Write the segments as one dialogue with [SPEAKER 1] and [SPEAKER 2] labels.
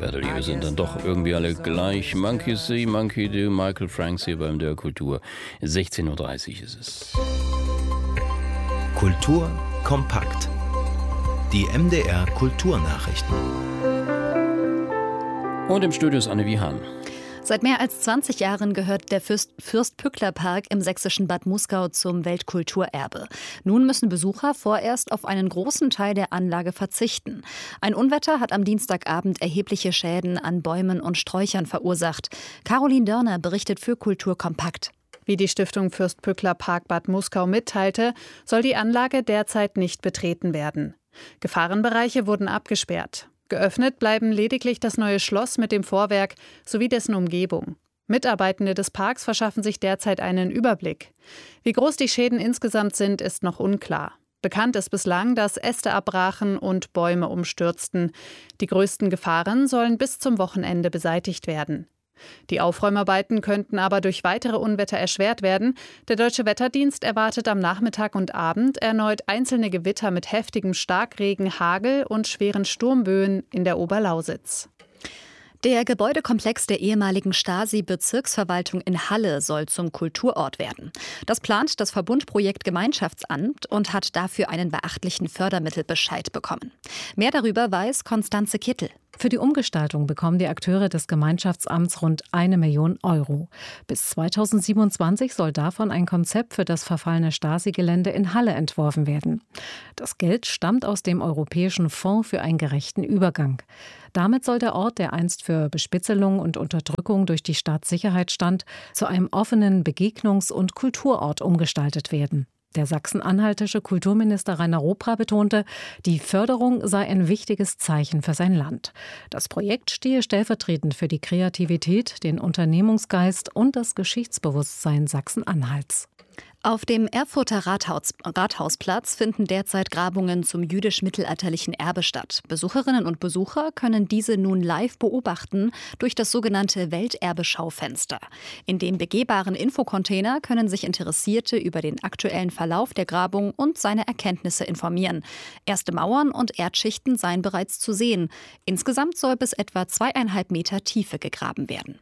[SPEAKER 1] Wir sind dann doch irgendwie alle gleich. Monkey See, Monkey Do, Michael Franks hier beim MDR Kultur. 16.30 Uhr ist es.
[SPEAKER 2] Kultur kompakt. Die MDR Kulturnachrichten.
[SPEAKER 1] Und im Studio ist Anne Hahn.
[SPEAKER 3] Seit mehr als 20 Jahren gehört der Fürst-Pückler-Park im sächsischen Bad Muskau zum Weltkulturerbe. Nun müssen Besucher vorerst auf einen großen Teil der Anlage verzichten. Ein Unwetter hat am Dienstagabend erhebliche Schäden an Bäumen und Sträuchern verursacht. Caroline Dörner berichtet für Kultur kompakt.
[SPEAKER 4] Wie die Stiftung Fürst-Pückler-Park Bad Muskau mitteilte, soll die Anlage derzeit nicht betreten werden. Gefahrenbereiche wurden abgesperrt. Geöffnet bleiben lediglich das neue Schloss mit dem Vorwerk sowie dessen Umgebung. Mitarbeitende des Parks verschaffen sich derzeit einen Überblick. Wie groß die Schäden insgesamt sind, ist noch unklar. Bekannt ist bislang, dass Äste abbrachen und Bäume umstürzten. Die größten Gefahren sollen bis zum Wochenende beseitigt werden. Die Aufräumarbeiten könnten aber durch weitere Unwetter erschwert werden. Der Deutsche Wetterdienst erwartet am Nachmittag und Abend erneut einzelne Gewitter mit heftigem Starkregen, Hagel und schweren Sturmböen in der Oberlausitz.
[SPEAKER 3] Der Gebäudekomplex der ehemaligen Stasi-Bezirksverwaltung in Halle soll zum Kulturort werden. Das plant das Verbundprojekt Gemeinschaftsamt und hat dafür einen beachtlichen Fördermittelbescheid bekommen. Mehr darüber weiß Konstanze Kittel.
[SPEAKER 5] Für die Umgestaltung bekommen die Akteure des Gemeinschaftsamts rund 1 Million Euro. Bis 2027 soll davon ein Konzept für das verfallene Stasi-Gelände in Halle entworfen werden. Das Geld stammt aus dem Europäischen Fonds für einen gerechten Übergang. Damit soll der Ort, der einst für Bespitzelung und Unterdrückung durch die Staatssicherheit stand, zu einem offenen Begegnungs- und Kulturort umgestaltet werden. Der sachsen-anhaltische Kulturminister Rainer Ropra betonte, die Förderung sei ein wichtiges Zeichen für sein Land. Das Projekt stehe stellvertretend für die Kreativität, den Unternehmungsgeist und das Geschichtsbewusstsein Sachsen-Anhalts.
[SPEAKER 3] Auf dem Erfurter Rathausplatz finden derzeit Grabungen zum jüdisch-mittelalterlichen Erbe statt. Besucherinnen und Besucher können diese nun live beobachten durch das sogenannte Welterbe-Schaufenster. In dem begehbaren Infocontainer können sich Interessierte über den aktuellen Verlauf der Grabung und seine Erkenntnisse informieren. Erste Mauern und Erdschichten seien bereits zu sehen. Insgesamt soll bis etwa 2,5 Meter Tiefe gegraben werden.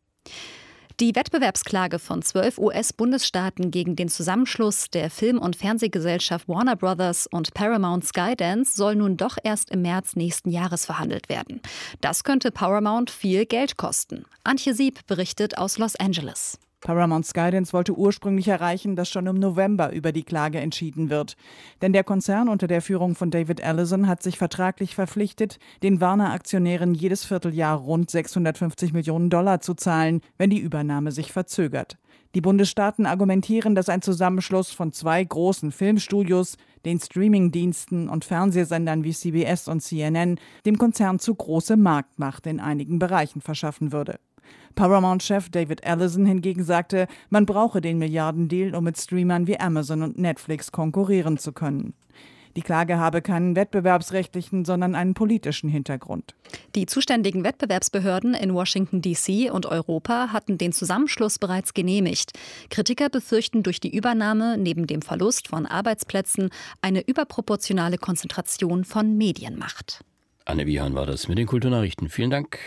[SPEAKER 3] Die Wettbewerbsklage von 12 US-Bundesstaaten gegen den Zusammenschluss der Film- und Fernsehgesellschaft Warner Brothers und Paramount Skydance soll nun doch erst im März nächsten Jahres verhandelt werden. Das könnte Paramount viel Geld kosten. Antje Sieb berichtet aus Los Angeles.
[SPEAKER 6] Paramount Skydance wollte ursprünglich erreichen, dass schon im November über die Klage entschieden wird. Denn der Konzern unter der Führung von David Ellison hat sich vertraglich verpflichtet, den Warner-Aktionären jedes Vierteljahr rund $650 Millionen zu zahlen, wenn die Übernahme sich verzögert. Die Bundesstaaten argumentieren, dass ein Zusammenschluss von 2 großen Filmstudios, den Streamingdiensten und Fernsehsendern wie CBS und CNN dem Konzern zu große Marktmacht in einigen Bereichen verschaffen würde. Paramount-Chef David Ellison hingegen sagte, man brauche den Milliardendeal, um mit Streamern wie Amazon und Netflix konkurrieren zu können. Die Klage habe keinen wettbewerbsrechtlichen, sondern einen politischen Hintergrund.
[SPEAKER 3] Die zuständigen Wettbewerbsbehörden in Washington D.C. und Europa hatten den Zusammenschluss bereits genehmigt. Kritiker befürchten durch die Übernahme neben dem Verlust von Arbeitsplätzen eine überproportionale Konzentration von Medienmacht.
[SPEAKER 1] Anne Hahn war das mit den Kulturnachrichten. Vielen Dank.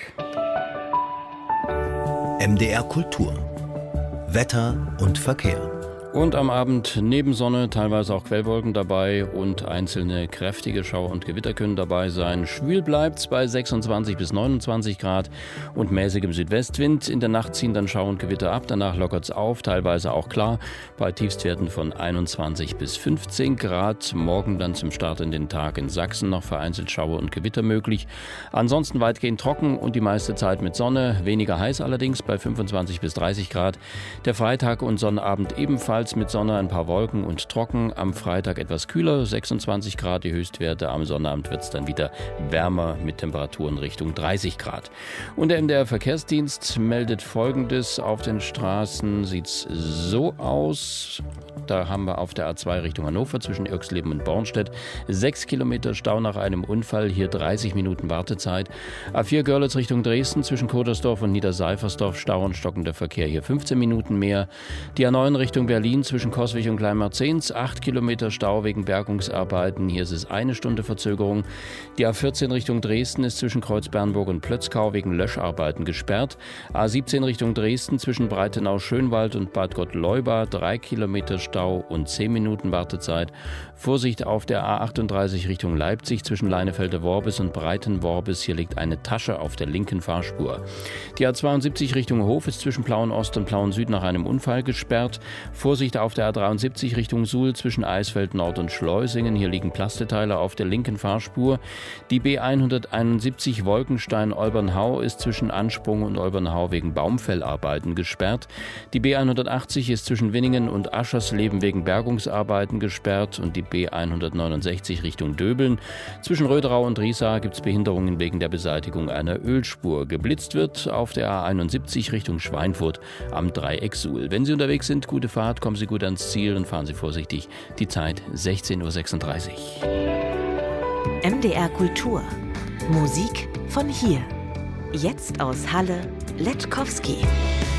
[SPEAKER 2] MDR Kultur. Wetter und Verkehr.
[SPEAKER 1] Und am Abend neben Sonne, teilweise auch Quellwolken dabei und einzelne kräftige Schauer und Gewitter können dabei sein. Schwül bleibt's bei 26 bis 29 Grad und mäßigem Südwestwind. In der Nacht ziehen dann Schauer und Gewitter ab, danach lockert's auf, teilweise auch klar, bei Tiefstwerten von 21 bis 15 Grad. Morgen dann zum Start in den Tag in Sachsen noch vereinzelt Schauer und Gewitter möglich. Ansonsten weitgehend trocken und die meiste Zeit mit Sonne, weniger heiß allerdings bei 25 bis 30 Grad. Der Freitag und Sonnabend ebenfalls mit Sonne, ein paar Wolken und trocken. Am Freitag etwas kühler, 26 Grad die Höchstwerte. Am Sonnabend wird es dann wieder wärmer mit Temperaturen Richtung 30 Grad. Und der MDR Verkehrsdienst meldet Folgendes. Auf den Straßen sieht es so aus. Da haben wir auf der A2 Richtung Hannover zwischen Irxleben und Bornstedt 6 Kilometer Stau nach einem Unfall. Hier 30 Minuten Wartezeit. A4 Görlitz Richtung Dresden zwischen Kodersdorf und Niederseifersdorf Stau und stockender Verkehr. Hier 15 Minuten mehr. Die A9 Richtung Berlin Berlin zwischen Coswig und Kleinmerzens 8 Kilometer Stau wegen Bergungsarbeiten. Hier ist es 1 Stunde Verzögerung. Die A14 Richtung Dresden ist zwischen Kreuzbernburg und Plötzkau wegen Löscharbeiten gesperrt. A17 Richtung Dresden zwischen Breitenau-Schönwald und Bad Gott-Leuba 3 Kilometer Stau und 10 Minuten Wartezeit. Vorsicht auf der A38 Richtung Leipzig zwischen Leinefelde-Worbis und Breiten-Worbis. Hier liegt eine Tasche auf der linken Fahrspur. Die A72 Richtung Hof ist zwischen Plauen-Ost und Plauen-Süd nach einem Unfall gesperrt. Vorsicht auf der A73 Richtung Suhl zwischen Eisfeld-Nord und Schleusingen. Hier liegen Plasteteile auf der linken Fahrspur. Die B171 Wolkenstein-Olbernhau ist zwischen Ansprung und Olbernhau wegen Baumfellarbeiten gesperrt. Die B180 ist zwischen Winningen und Aschersleben wegen Bergungsarbeiten gesperrt und die B169 Richtung Döbeln. Zwischen Röderau und Riesa gibt es Behinderungen wegen der Beseitigung einer Ölspur. Geblitzt wird auf der A71 Richtung Schweinfurt am Dreieck Suhl. Wenn Sie unterwegs sind, gute Fahrt, kommen Sie gut ans Ziel und fahren Sie vorsichtig. Die Zeit 16:36 Uhr.
[SPEAKER 7] MDR Kultur. Musik von hier. Jetzt aus Halle, Letkowski.